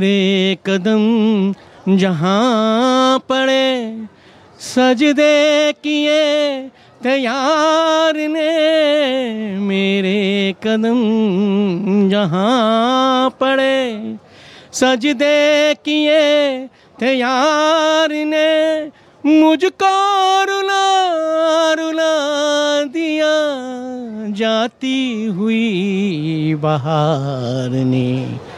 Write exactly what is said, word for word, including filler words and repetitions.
मेरे कदम जहाँ पड़े सजदे किए तैयार ने, मेरे कदम जहाँ पड़े सजदे किए तैयार ने, मुझको रुला रुला दिया जाती हुई बहार ने।